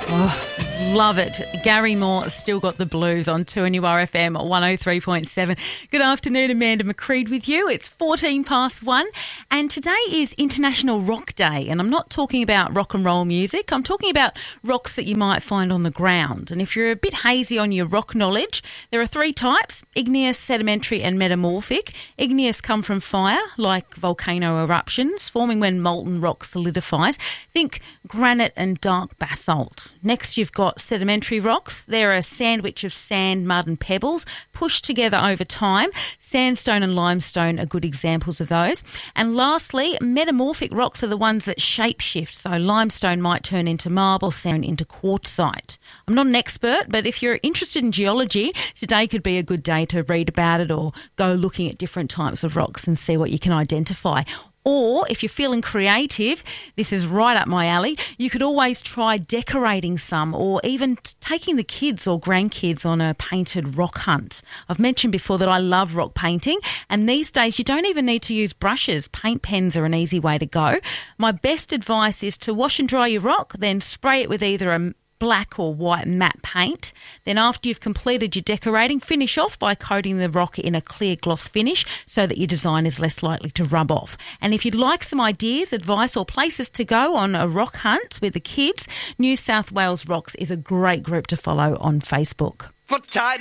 Oh, love it. Gary Moore still got the blues on 2NURFM 103.7. Good afternoon, Amanda McCreed with you. It's 14 past 1 and today is International Rock Day, and I'm not talking about rock and roll music. I'm talking about rocks that you might find on the ground. And if you're a bit hazy on your rock knowledge, there are three types: igneous, sedimentary and metamorphic. Igneous come from fire, like volcano eruptions, forming when molten rock solidifies. Think granite and dark basalt. Next, you've got sedimentary rocks. They're a sandwich of sand, mud and pebbles pushed together over time. Sandstone and limestone are good examples of those. And lastly, metamorphic rocks are the ones that shapeshift. So limestone might turn into marble, sand into quartzite. I'm not an expert, but if you're interested in geology, today could be a good day to read about it or go looking at different types of rocks and see what you can identify. Or if you're feeling creative, this is right up my alley, you could always try decorating some or even taking the kids or grandkids on a painted rock hunt. I've mentioned before that I love rock painting, and these days you don't even need to use brushes. Paint pens are an easy way to go. My best advice is to wash and dry your rock, then spray it with either a black or white matte paint. Then after you've completed your decorating, finish off by coating the rock in a clear gloss finish so that your design is less likely to rub off. And if you'd like some ideas, advice or places to go on a rock hunt with the kids, New South Wales Rocks is a great group to follow on Facebook.